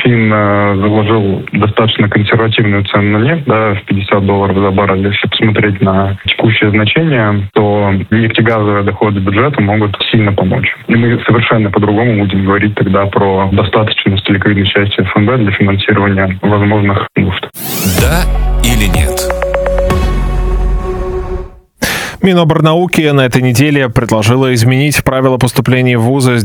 Минфин заложил достаточно консервативную цену на нефть, да, в $50 за баррель. Если посмотреть на текущее значение, то нефтегазовые доходы бюджета могут сильно помочь. И мы совершенно по-другому будем говорить тогда про достаточность ликвидной части ФНБ для финансирования возможных нужд. Да или нет? Миноборнауки на этой неделе предложила изменить правила поступления в вузы с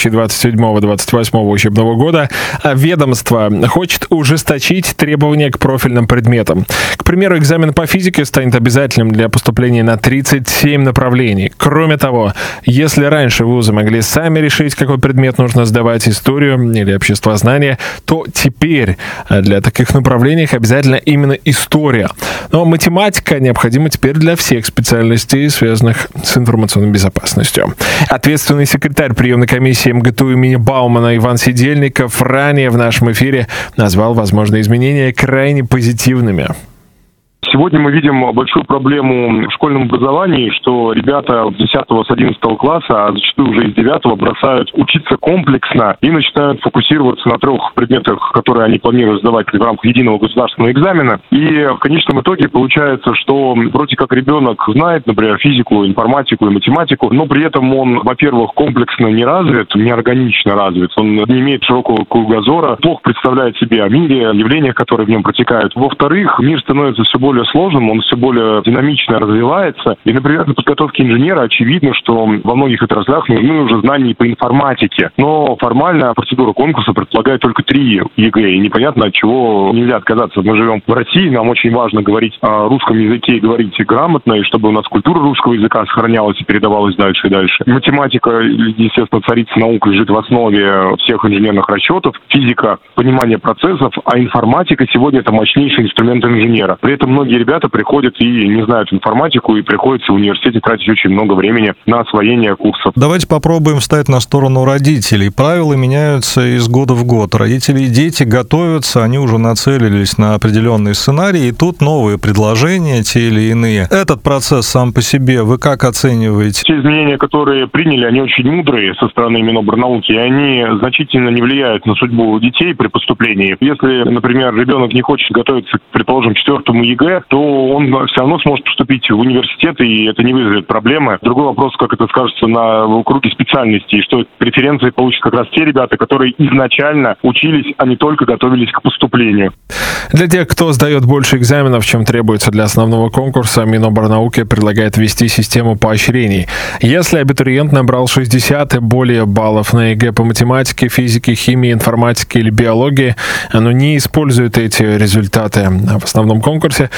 2027-2028 учебного года. Ведомство хочет ужесточить требования к профильным предметам. К примеру, экзамен по физике станет обязательным для поступления на 37 направлений. Кроме того, если раньше вузы могли сами решить, какой предмет нужно сдавать, историю или обществознание, то теперь для таких направлений обязательно именно история. Но математика необходима теперь для всех специальностей, связанных с информационной безопасностью. Ответственный секретарь приемной комиссии МГТУ имени Баумана Иван Сидельников ранее в нашем эфире назвал возможные изменения крайне позитивными. Сегодня мы видим большую проблему в школьном образовании, что ребята с 10 с 11 класса, а зачастую уже из 9 бросают учиться комплексно и начинают фокусироваться на 3 предметах, которые они планируют сдавать в рамках единого государственного экзамена. И в конечном итоге получается, что вроде как ребенок знает, например, физику, информатику и математику, но при этом он, во-первых, комплексно не развит, не органично развит, он не имеет широкого кругозора, плохо представляет себе о мире, явлениях, которые в нем протекают. Во-вторых, мир становится все более сложным, он все более динамично развивается. И, например, для подготовки инженера очевидно, что во многих отраслях нужны уже знания по информатике. Но формально процедура конкурса предполагает только 3 ЕГЭ. И непонятно, от чего нельзя отказаться. Мы живем в России, нам очень важно говорить о русском языке и говорить грамотно, и чтобы у нас культура русского языка сохранялась и передавалась дальше и дальше. Математика, естественно, царица наук, лежит в основе всех инженерных расчетов. Физика, понимание процессов, а информатика сегодня это мощнейший инструмент инженера. При этом многие ребята приходят и не знают информатику, и приходится в университете тратить очень много времени на освоение курсов. Давайте попробуем встать на сторону родителей. Правила меняются из года в год. Родители и дети готовятся, они уже нацелились на определенные сценарии, и тут новые предложения, те или иные. Этот процесс сам по себе вы как оцениваете? Те изменения, которые приняли, они очень мудрые со стороны Миноборнауки, и они значительно не влияют на судьбу детей при поступлении. Если, например, ребенок не хочет готовиться, предположим, к 4 ЕГЭ, то он все равно сможет поступить в университет, и это не вызовет проблемы. Другой вопрос, как это скажется на круге специальностей, что преференции получат как раз те ребята, которые изначально учились, а не только готовились к поступлению. Для тех, кто сдает больше экзаменов, чем требуется для основного конкурса, Миноборнауки предлагает ввести систему поощрений. Если абитуриент набрал 60 и более баллов на ЕГЭ по математике, физике, химии, информатике или биологии, но не использует эти результаты в основном конкурсе,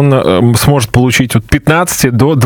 он сможет получить от 15 до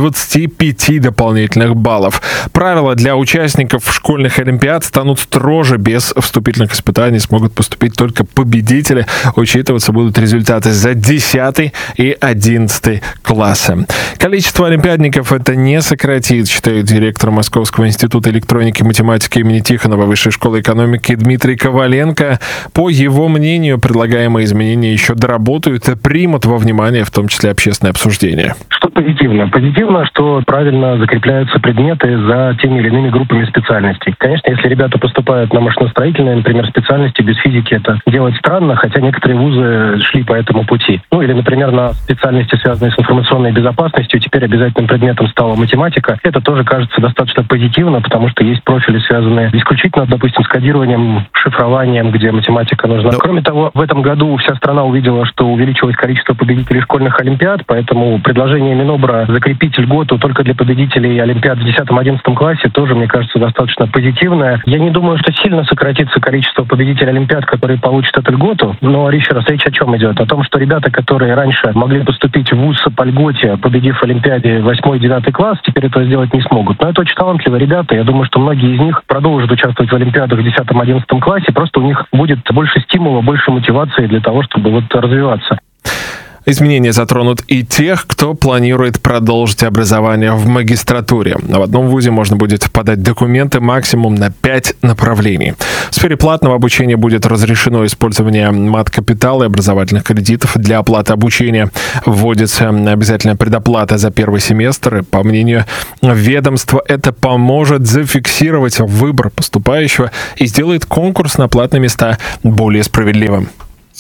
25 дополнительных баллов. Правила для участников школьных олимпиад станут строже. Без вступительных испытаний смогут поступить только победители. Учитываться будут результаты за 10 и 11 классы. Количество олимпиадников это не сократит, считает директор Московского института электроники и математики имени Тихонова Высшей школы экономики Дмитрий Коваленко. По его мнению, предлагаемые изменения еще доработают и примут во внимание в том числе общественное обсуждение. Что позитивно? Позитивно, что правильно закрепляются предметы за теми или иными группами специальностей. Конечно, если ребята поступают на машиностроительные, например, специальности, без физики это делать странно, хотя некоторые вузы шли по этому пути. Ну или, например, на специальности, связанные с информационной безопасностью, теперь обязательным предметом стала математика. Это тоже кажется достаточно позитивно, потому что есть профили, связанные исключительно, допустим, с кодированием, шифрованием, где математика нужна. Кроме того, в этом году вся страна увидела, что увеличилось количество победителей школьных олимпиад, поэтому предложение Минобра закрепить льготу только для победителей олимпиад в 10-11 классе тоже, мне кажется, достаточно позитивное. Я не думаю, что сильно сократится количество победителей олимпиад, которые получат эту льготу, но речь о чем идет? О том, что ребята, которые раньше могли поступить в вуз по льготе, победив в олимпиаде 8-9 класс, теперь этого сделать не смогут. Но это очень талантливые ребята, я думаю, что многие из них продолжат участвовать в олимпиадах в 10-11 классе, просто у них будет больше стимула, больше мотивации для того, чтобы развиваться. Изменения затронут и тех, кто планирует продолжить образование в магистратуре. В одном вузе можно будет подать документы максимум на 5 направлений. В сфере платного обучения будет разрешено использование мат-капитала и образовательных кредитов для оплаты обучения. Вводится обязательная предоплата за первый семестр. И, по мнению ведомства, это поможет зафиксировать выбор поступающего и сделает конкурс на платные места более справедливым.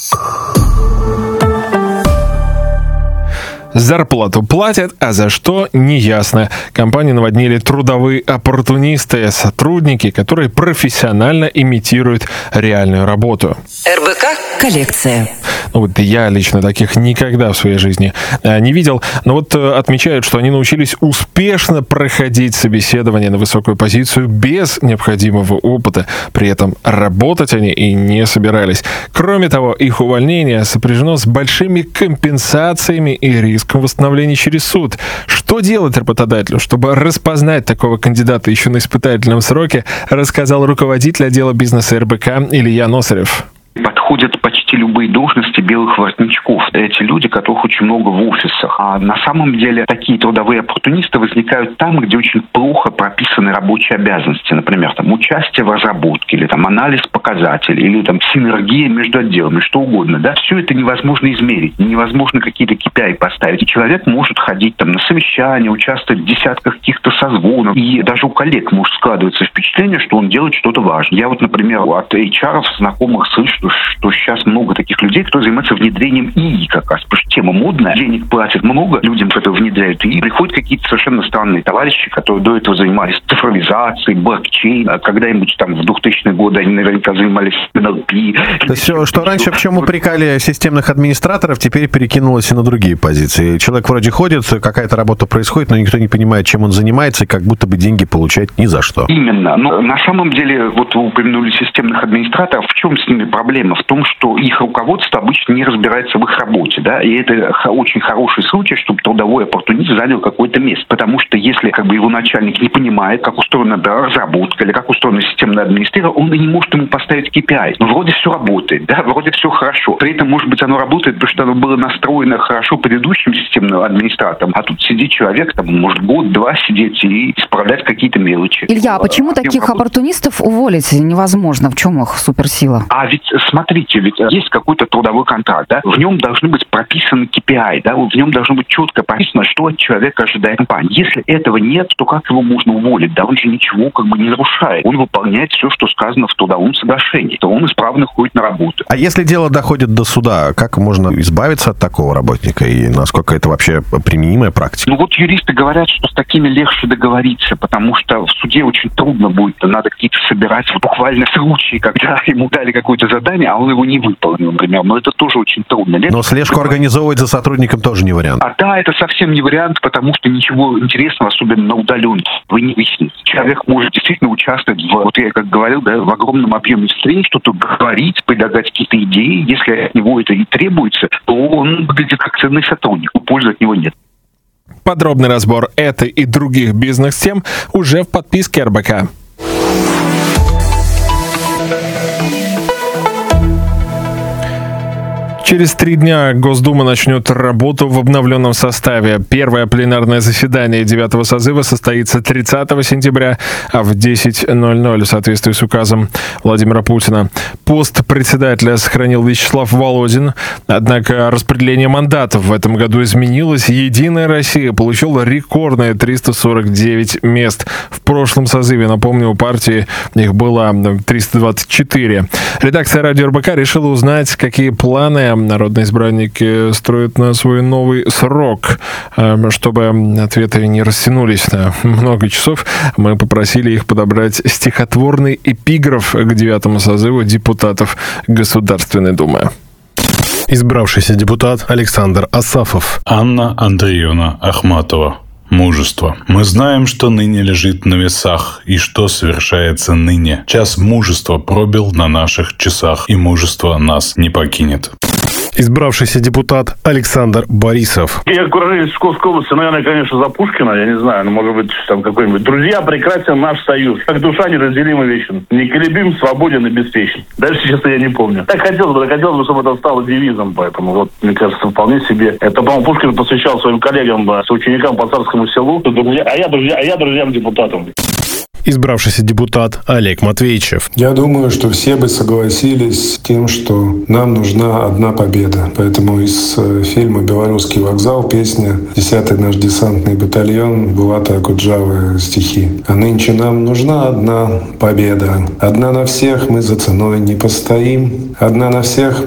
Зарплату платят, а за что – неясно. Компании наводнили трудовые оппортунисты, сотрудники, которые профессионально имитируют реальную работу. РБК коллекция. Я лично таких никогда в своей жизни не видел. Но отмечают, что они научились успешно проходить собеседование на высокую позицию без необходимого опыта. При этом работать они и не собирались. Кроме того, их увольнение сопряжено с большими компенсациями и риском восстановления через суд. Что делать работодателю, чтобы распознать такого кандидата еще на испытательном сроке, рассказал руководитель отдела бизнеса РБК Илья Носарев. Подходят почти любые должности белых воротничков. Эти люди, которых очень много в офисах. А на самом деле такие трудовые оппортунисты возникают там, где очень плохо прописаны рабочие обязанности. Например, участие в разработке, или анализ показателей, или синергия между отделами, что угодно. Да? Все это невозможно измерить, невозможно какие-то KPI поставить. И человек может ходить на совещания, участвовать в десятках каких-то созвонов. И даже у коллег может складываться впечатление, что он делает что-то важное. Я например, от HR знакомых слышу, что сейчас много таких людей, кто занимается внедрением ИИ как раз, потому что тема модная, денег платят много людям, которые внедряют ИИ. Приходят какие-то совершенно странные товарищи, которые до этого занимались цифровизацией, блокчейн, а когда-нибудь в 2000-е годы они наверняка занимались NLP. То есть все, что раньше, в чем упрекали системных администраторов, теперь перекинулось и на другие позиции. Человек вроде ходит, какая-то работа происходит, но никто не понимает, чем он занимается, и как будто бы деньги получает ни за что. Именно. Но на самом деле, вы упомянули системных администраторов, в чем с ними проблема? В том, что их руководство обычно не разбирается в их работе, да, и это очень хороший случай, чтобы трудовой оппортунист занял какое-то место, потому что если его начальник не понимает, как устроена разработка или как устроена системное администрирование, он и не может ему поставить KPI. Но вроде все работает, да, вроде все хорошо. При этом, может быть, оно работает, потому что оно было настроено хорошо предыдущим системным администратором, а тут сидит человек, может год-два сидеть и исправлять какие-то мелочи. Илья, а почему таких оппортунистов уволить невозможно? В чем их суперсила? А ведь смотрите, есть какой-то трудовой контракт, да, в нем должны быть прописаны KPI, да, в нем должно быть четко прописано, что от человека ожидает компания. Если этого нет, то как его можно уволить? Да, он же ничего не нарушает. Он выполняет все, что сказано в трудовом соглашении. То он исправно ходит на работу. А если дело доходит до суда, как можно избавиться от такого работника и насколько это вообще применимая практика? Юристы говорят, что с такими легче договориться, потому что в суде очень трудно будет, надо какие-то собирать буквально случаи, когда ему дали какое-то задание, а он его не выполнил, например. Но это тоже очень трудно. Но слежку организовывать за сотрудником тоже не вариант. Да, это совсем не вариант, потому что ничего интересного, особенно на удаленке, вы не выясните. Человек может действительно участвовать я как говорил, да, в огромном объеме встреч, что-то говорить, предлагать какие-то идеи. Если от него это и требуется, то он выглядит как ценный сотрудник, но пользы от него нет. Подробный разбор этой и других бизнес-тем уже в подписке РБК. Через 3 дня Госдума начнет работу в обновленном составе. Первое пленарное заседание 9-го созыва состоится 30 сентября, а в 10:00 в соответствии с указом Владимира Путина. Пост председателя сохранил Вячеслав Володин. Однако распределение мандатов в этом году изменилось. «Единая Россия» получила рекордные 349 мест. В прошлом созыве, напомню, у партии их было 324. Редакция радио РБК решила узнать, какие планы народные избранники строят на свой новый срок. Чтобы ответы не растянулись на много часов, мы попросили их подобрать стихотворный эпиграф к 9-му созыву депутатов Государственной Думы. Избравшийся депутат Александр Асафов. Анна Андреевна Ахматова. Мужество. Мы знаем, что ныне лежит на весах, и что совершается ныне. Час мужества пробил на наших часах, и мужество нас не покинет. Избравшийся депутат Александр Борисов. Я уроженец Псковской области, наверное, конечно, за Пушкина, я не знаю, может быть, там какой-нибудь. Друзья, прекрасен наш союз. Как душа неразделима вечен. Неколебим, свободен и беспечен. Дальше, честно, я не помню. Так хотелось бы, чтобы это стало девизом, поэтому вот, мне кажется, вполне себе. Это, по-моему, Пушкин посвящал своим коллегам, ученикам по Царскому селу, а я друзьям-депутатам. Избравшийся депутат Олег Матвейчев. Я думаю, что все бы согласились с тем, что нам нужна одна победа. Поэтому из фильма «Белорусский вокзал» песня «10-й наш десантный батальон» Булата Акуджавы стихи. А нынче нам нужна одна победа. Одна на всех, мы за ценой не постоим. Одна на всех,